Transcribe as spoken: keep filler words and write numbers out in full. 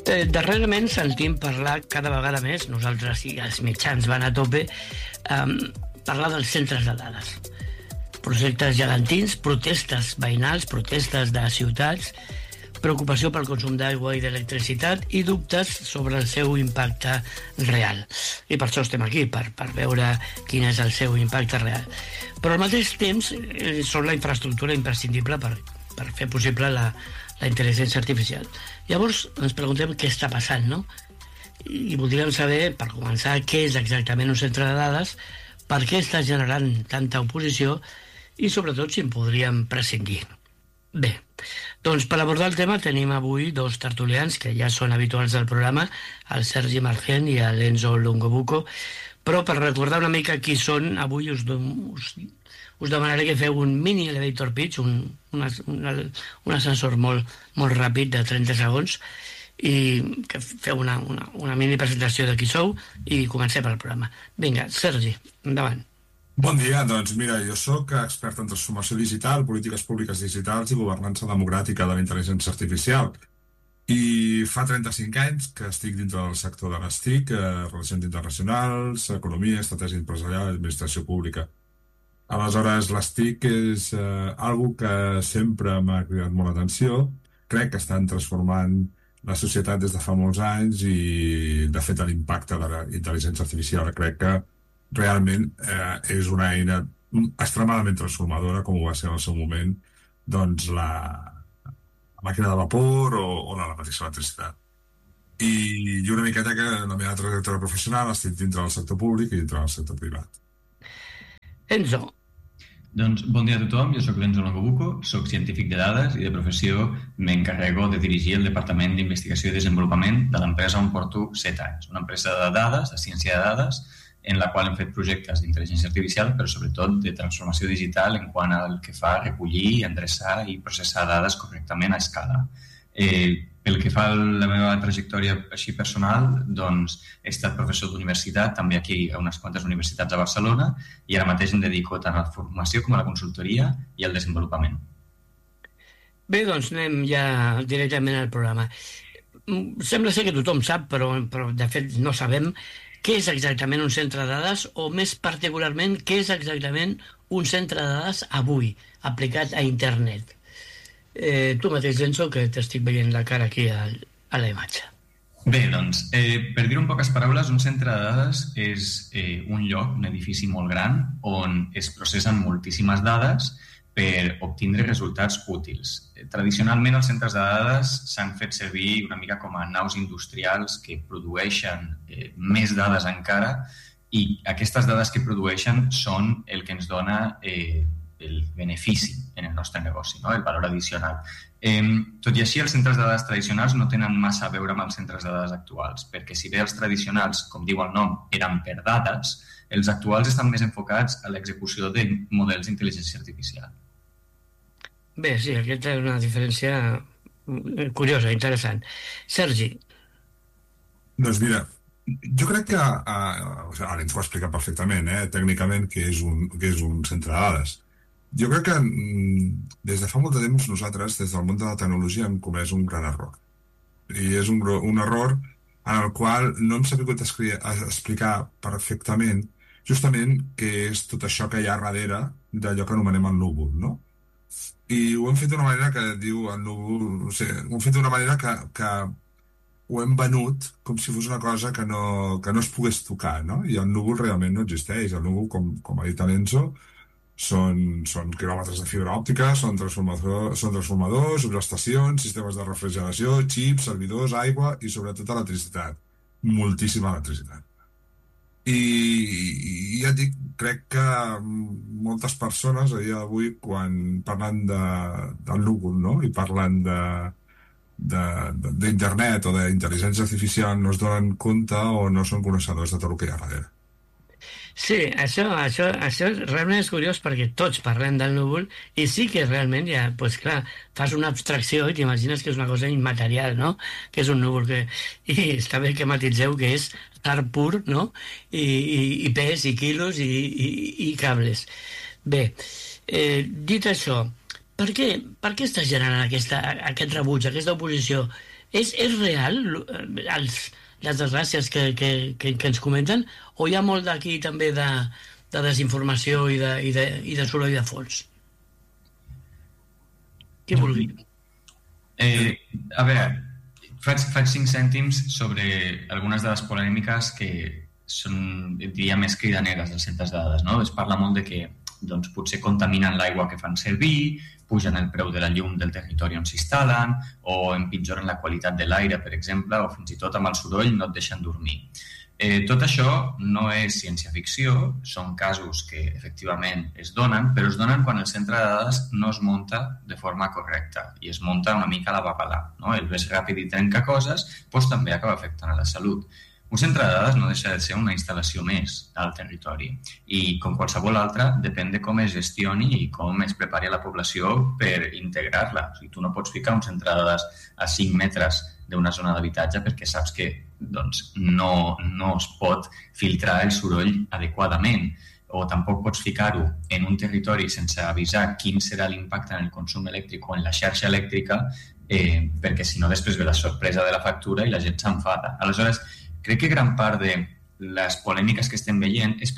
Eh, darrerament sentim parlar cada vegada més, nosaltres i els mitjans van a tope, eh, parlar dels centres de dades. Projectes gegantins, protestes veïnals, protestes de ciutats, preocupació pel consum d'aigua i d'electricitat i dubtes sobre el seu impacte real. I per això estem aquí, per, per veure quin és el seu impacte real. Però al mateix temps eh, són la infraestructura imprescindible per, per fer possible la, la intel·ligència artificial. Llavors ens preguntem què està passant, no? I voldríem saber, per començar, què és exactament un centre de dades, per què està generant tanta oposició i, sobretot, si en podríem prescindir. Bé, doncs per abordar el tema tenim avui dos tertulians que ja són habituals del programa, el Sergi Margen i l'Enzo Longobucco, però per recordar una mica qui són, avui us, us, us demanaré que feu un mini elevator pitch, un, un, un, un ascensor molt, molt ràpid de trenta segons, i que feu una, una, una mini presentació de qui sou i comencem el programa. Vinga, Sergi, endavant. Bon dia, doncs mira, jo sóc expert en transformació digital, polítiques públiques digitals i governança democràtica de la intel·ligència artificial. I fa trenta-cinc anys que estic dintre del sector de les T I C, eh, relacions internacionals, economia, estratègia empresarial i administració pública. Aleshores, les T I C és eh, algo que sempre m'ha cridat molt l'atenció. Crec que estan transformant la societat des de fa molts anys i, de fet, l'impacte de la intel·ligència artificial crec que realment eh, és una eina extremadament transformadora, com ho va ser en el seu moment, doncs la, la màquina de vapor o, o la, la mateixa electricitat. I, I una miqueta que la meva trajectòria professional estic dintre del sector públic i dintre del sector privat. Enzo. Doncs bon dia a tothom, jo soc l'Enzo Longobucco, soc científic de dades i de professió m'encarrego de dirigir el Departament d'Investigació i Desenvolupament de l'empresa on porto set anys. Una empresa de dades, de ciència de dades, en la qual hem fet projectes d'intel·ligència artificial, però sobretot de transformació digital en quant al que fa a recollir, endreçar i processar dades correctament a escala. Eh, pel que fa a la meva trajectòria així personal, doncs he estat professor d'universitat, també aquí a unes quantes universitats a Barcelona, i ara mateix em dedico tant a la formació com a la consultoria i al desenvolupament. Bé, doncs anem ja directament al programa. Sembla ser que tothom sap, però, però de fet no sabem què és exactament un centre de dades o, més particularment, què és exactament un centre de dades avui, aplicat a internet. Eh, tu mateix, Enzo, que t'estic veient la cara aquí a, a la imatge. Bé, doncs, eh, per dir-ho en poques paraules, un centre de dades és eh, un lloc, un edifici molt gran, on es processen moltíssimes dades per obtindre resultats útils. Tradicionalment, els centres de dades s'han fet servir una mica com a naus industrials que produeixen eh, més dades encara i aquestes dades que produeixen són el que ens dona eh, el benefici en el nostre negoci, no? El valor addicional. Eh, tot i així, els centres de dades tradicionals no tenen massa a veure amb els centres de dades actuals, perquè si bé els tradicionals, com diu el nom, eren per dades, els actuals estan més enfocats a l'execució de models d'intel·ligència artificial. Bé, sí, aquesta és una diferència curiosa, interessant. Sergi. Doncs mira, jo crec que uh, o sigui, ara ens ho ha explicat perfectament, eh, tècnicament, què és, un, què és un centre de dades. Jo crec que mm, des de fa molt de temps nosaltres, des del món de la tecnologia, hem comès un gran error. I és un, un error en el qual no hem sabut explicar perfectament justament què és tot això que hi ha darrere d'allò que anomenem el núvol, no? I ho hem fet d'una manera que diu el núvol, no sé, ho hem fet d'una manera que, que ho hem venut com si fos una cosa que no, que no es pogués tocar, no? I el núvol realment no existeix. El núvol, com, com ha dit l'Enzo, són, són quilòmetres de fibra òptica, són, transformador, són transformadors, subestacions, sistemes de refrigeració, xips, servidors, aigua i sobretot electricitat. Moltíssima electricitat. I, i ja et dic, crec que moltes persones a dia d'avui, quan parlen de, del núvol, no? I parlen de, de, de, d'internet o d'intel·ligència artificial, no es donen compte o no són coneixedors de tot el que hi ha darrere. Sí, això, això, això realment és curiós perquè tots parlem del núvol i sí que realment ja, doncs clar, fas una abstracció i t'imagines que és una cosa immaterial, no? Que és un núvol que... I està bé que matitzeu que és tar pur, no? I, i, i pes, i quilos, i, i, i cables. Bé, eh, dit això, per què, per què està generant aquesta, aquest rebuig, aquesta oposició És, és real els, les desgràcies que, que, que, que ens comenten, o hi ha molt d'aquí també de, de desinformació i de, i de, i de soroll de fons? Què vulgui? Eh, a veure, faig, faig cinc cèntims sobre algunes de les polèmiques que són, diria, més cridaneres dels centres de dades, no? Es parla molt de que doncs, potser contaminen l'aigua que fan servir, pugen el preu de la llum del territori on s'instal·len, o empitjoren la qualitat de l'aire, per exemple, o fins i tot amb el soroll no et deixen dormir. Eh, tot això no és ciència-ficció, són casos que efectivament es donen, però es donen quan el centre de dades no es munta de forma correcta i es munta una mica a la babalà, no? El ves ràpid i trenca coses, doncs també acaba afectant a la salut. Un centre de dades no deixa de ser una instal·lació més al territori i, com qualsevol altra, depèn de com es gestioni i com es prepari la població per integrar-la. O sigui, tu no pots ficar un centre de dades a cinc metres d'una zona d'habitatge perquè saps que doncs, no, no es pot filtrar el soroll adequadament, o tampoc pots ficar-ho en un territori sense avisar quin serà l'impacte en el consum elèctric o en la xarxa elèctrica, eh, perquè si no després ve la sorpresa de la factura i la gent s'enfada. Aleshores, crec que gran part de les polèmiques que estem veient és